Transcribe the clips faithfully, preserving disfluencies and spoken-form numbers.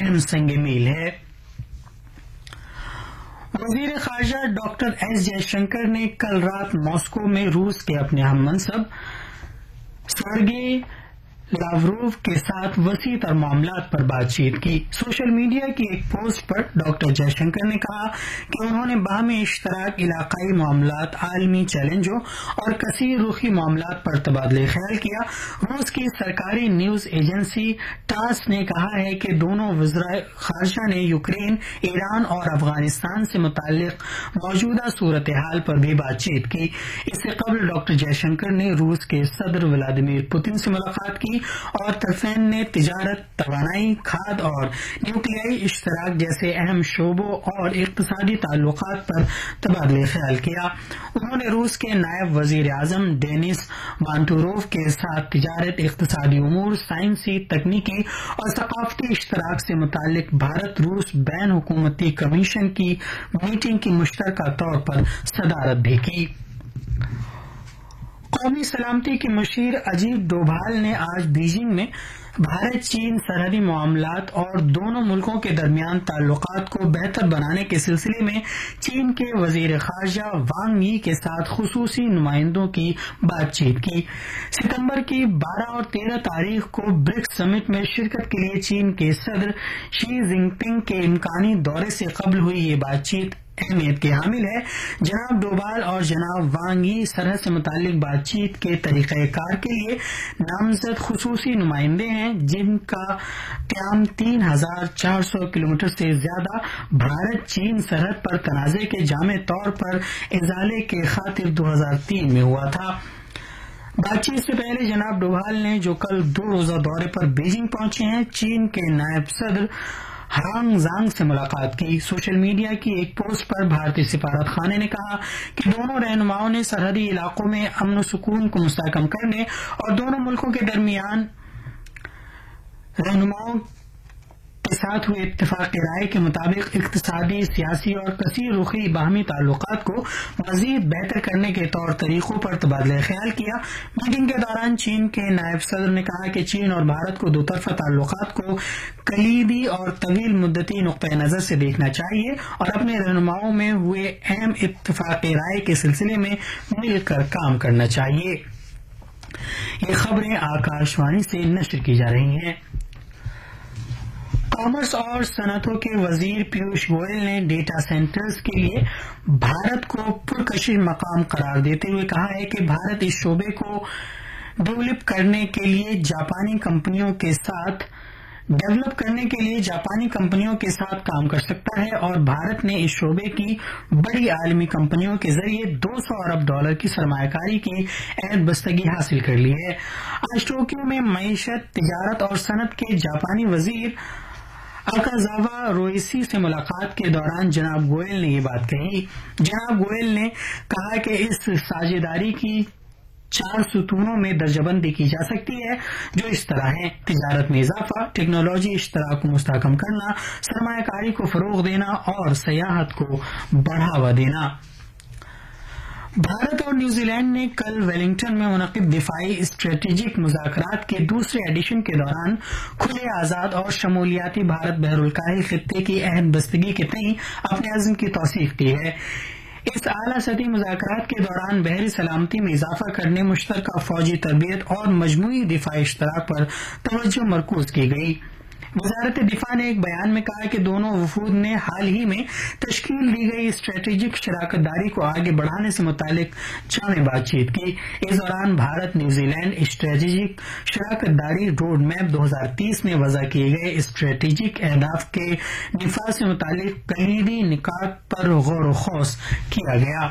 اہم سنگ میل ہے۔ وزیر خارجہ ڈاکٹر ایس جے شنکر نے کل رات ماسکو میں روس کے اپنے ہم منصب سرگئی لاوروف کے ساتھ وسیع تر معاملات پر بات چیت کی۔ سوشل میڈیا کی ایک پوسٹ پر ڈاکٹر جے شنکر نے کہا کہ انہوں نے باہمی اشتراک، علاقائی معاملات، عالمی چیلنجوں اور کثیر رخی معاملات پر تبادلہ خیال کیا۔ روس کی سرکاری نیوز ایجنسی ٹاس نے کہا ہے کہ دونوں وزراء خارجہ نے یوکرین، ایران اور افغانستان سے متعلق موجودہ صورتحال پر بھی بات چیت کی۔ اس سے قبل ڈاکٹر جے شنکر نے روس کے صدر ولادیمیر پوتن سے ملاقات کی اور طرفین نے تجارت، توانائی، کھاد اور نیوکلیائی اشتراک جیسے اہم شعبوں اور اقتصادی تعلقات پر تبادلہ خیال کیا۔ انہوں نے روس کے نائب وزیر اعظم ڈینس مانتوروف کے ساتھ تجارت، اقتصادی امور، سائنسی، تکنیکی اور ثقافتی اشتراک سے متعلق بھارت روس بین حکومتی کمیشن کی میٹنگ کی مشترکہ طور پر صدارت بھی کی۔ قومی سلامتی کے مشیر اجیت ڈوبھال نے آج بیجنگ میں بھارت چین سرحدی معاملات اور دونوں ملکوں کے درمیان تعلقات کو بہتر بنانے کے سلسلے میں چین کے وزیر خارجہ وانگ یی کے ساتھ خصوصی نمائندوں کی بات چیت کی۔ ستمبر کی بارہ اور تیرہ تاریخ کو برکس سمٹ میں شرکت کے لیے چین کے صدر شی جن پنگ کے امکانی دورے سے قبل ہوئی یہ بات چیت اہمیت کے حامل ہے۔ جناب ڈوبھال اور جناب وانگ یی سرحد سے متعلق بات چیت کے طریقہ کار کے لیے نامزد خصوصی نمائندے ہیں، جن کا قیام تین ہزار چار سو کلومیٹر سے زیادہ بھارت چین سرحد پر تنازع کے جامع طور پر ازالے کے خاطر دو ہزار تین میں ہوا تھا۔ بات چیت سے پہلے جناب ڈوبھال نے، جو کل دو روزہ دورے پر بیجنگ پہنچے ہیں، چین کے نائب صدر ہانگ زانگ سے ملاقات کی۔ سوشل میڈیا کی ایک پوسٹ پر بھارتی سفارت خانے نے کہا کہ دونوں رہنماؤں نے سرحدی علاقوں میں امن و سکون کو مستحکم کرنے اور دونوں ملکوں کے درمیان رہنماؤں کے ساتھ ہوئے اتفاق رائے کے مطابق اقتصادی، سیاسی اور کثیر رخی باہمی تعلقات کو مزید بہتر کرنے کے طور طریقوں پر تبادلہ خیال کیا۔ میٹنگ کے دوران چین کے نائب صدر نے کہا کہ چین اور بھارت کو دو طرفہ تعلقات کو کلیدی اور طویل مدتی نقطۂ نظر سے دیکھنا چاہیے اور اپنے رہنماؤں میں ہوئے اہم اتفاق رائے کے سلسلے میں مل کر کام کرنا چاہیے۔ یہ خبریں آکاش وانی سے نشر کی جا رہی ہیں۔ کامرس اور صنعتوں کے وزیر پیوش گوئل نے ڈیٹا سینٹرز کے لیے بھارت کو پرکشش مقام قرار دیتے ہوئے کہا ہے کہ بھارت اس شعبے کو ڈیولپ کرنے کے لیے جاپانی کمپنیوں کے ساتھ ڈیولپ کرنے کے لیے جاپانی کمپنیوں کے ساتھ کام کر سکتا ہے اور بھارت نے اس شعبے کی بڑی عالمی کمپنیوں کے ذریعے دو سو ارب ڈالر کی سرمایہ کاری کی عہد بستگی حاصل کر لی ہے۔ آج ٹوکیو میں معیشت، تجارت اور صنعت کے جاپانی وزیر اکازاوا روئیسی سے ملاقات کے دوران جناب گوئل نے یہ بات کہی۔ جناب گوئل نے کہا کہ اس ساجھیداری کی چار ستونوں میں درجہ بندی کی جا سکتی ہے، جو اس طرح ہیں: تجارت میں اضافہ، ٹیکنالوجی اشتراک کو مستحکم کرنا، سرمایہ کاری کو فروغ دینا اور سیاحت کو بڑھاوا دینا۔ بھارت اور نیوزی لینڈ نے کل ویلنگٹن میں منعقد دفاعی اسٹریٹجک مذاکرات کے دوسرے ایڈیشن کے دوران کھلے، آزاد اور شمولیاتی بھارت بحر الکاہل خطے کی عہد بستگی کے تئیں اپنے عزم کی توثیق کی ہے۔ اس اعلیٰ سطحی مذاکرات کے دوران بحری سلامتی میں اضافہ کرنے، مشترکہ فوجی تربیت اور مجموعی دفاعی اشتراک پر توجہ مرکوز کی گئی۔ وزارت دفاع نے ایک بیان میں کہا کہ دونوں وفود نے حال ہی میں تشکیل دی گئی اسٹریٹجک شراکت داری کو آگے بڑھانے سے متعلق جامع بات چیت کی۔ اس دوران بھارت نیوزی لینڈ اسٹریٹجک شراکت داری روڈ میپ دو ہزار تیس میں وضع کیے گئے اسٹریٹجک اہداف کے نفاذ سے متعلق کلیدی نکات پر غور و خوض کیا گیا۔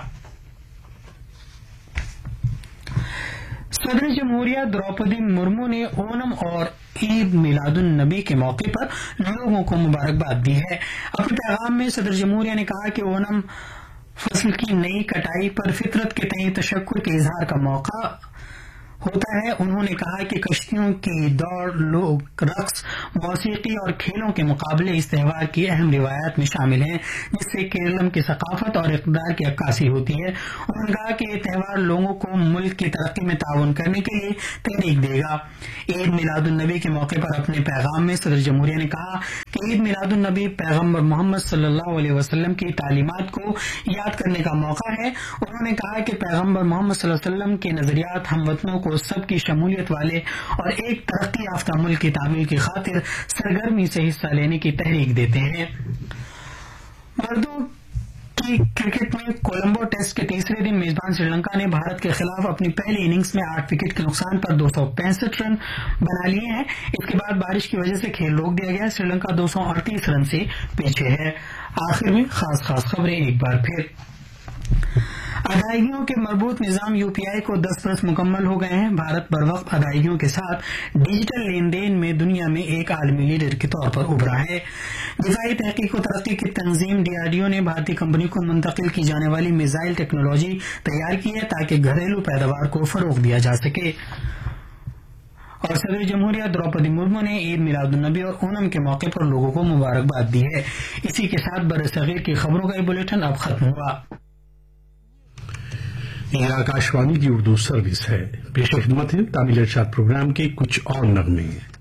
صدر جمہوریہ دروپدی مرمو نے اونم اور عید میلاد النبی کے موقع پر لوگوں کو مبارکباد دی ہے۔ اپنے پیغام میں صدر جمہوریہ نے کہا کہ اونم فصل کی نئی کٹائی پر فطرت کے تئیں تشکر کے اظہار کا موقع ہوتا ہے. انہوں نے کہا کہ کشتیوں کی دوڑ، لوک رقص، موسیقی اور کھیلوں کے مقابلے اس تہوار کی اہم روایات میں شامل ہیں، جس سے کیرلم کی ثقافت اور اقدار کی عکاسی ہوتی ہے. انہوں نے کہا کہ یہ تہوار لوگوں کو ملک کی ترقی میں تعاون کرنے کے لیے تحریک دے گا. عید میلاد النبی کے موقع پر اپنے پیغام میں صدر جمہوریہ نے کہا کہ عید میلاد النبی پیغمبر محمد صلی اللہ علیہ وسلم کی تعلیمات کو یاد کرنے کا موقع ہے. انہوں نے کہا کہ پیغمبر محمد صلی اللہ علیہ وسلم کے نظریات ہم وطنوں کو سب کی شمولیت والے اور ایک ترقی یافتہ ملک کی تعمیر کی خاطر سرگرمی سے حصہ لینے کی تحریک دیتے ہیں. مردوں کی کرکٹ میں کولمبو ٹیسٹ کے تیسرے دن میزبان سری لنکا نے بھارت کے خلاف اپنی پہلی اننگز میں آٹھ وکٹ کے نقصان پر دو سو پینسٹھ رن بنا لیے ہیں. اس کے بعد بارش کی وجہ سے کھیل روک دیا گیا. سری لنکا دو سو اڑتیس رن سے پیچھے ہے. آخر میں خاص خاص خبریں ایک بار پھر. ادائیگیوں کے مربوط نظام یو پی آئی کو دس برس مکمل ہو گئے ہیں. بھارت بر وقت ادائیگیوں کے ساتھ ڈیجیٹل لین دین میں دنیا میں ایک عالمی لیڈر کے طور پر ابھرا ہے. دفاعی تحقیق و ترقی کی تنظیم ڈی آر ڈی او نے بھارتی کمپنی کو منتقل کی جانے والی میزائل ٹیکنالوجی تیار کی ہے تاکہ گھریلو پیداوار کو فروغ دیا جا سکے. اور صدر جمہوریہ دروپدی مرمو نے عید میلاد النبی اور اونم کے موقع پر لوگوں کو مبارکباد دی ہے. اسی کے ساتھ برصغیر کی خبروں کا یہ بلیٹن اب ختم ہوا. یہ آکاشوانی کی اردو سروس ہے. پیش خدمت ہے تامل ارشاد پروگرام کے کچھ اور نغمے.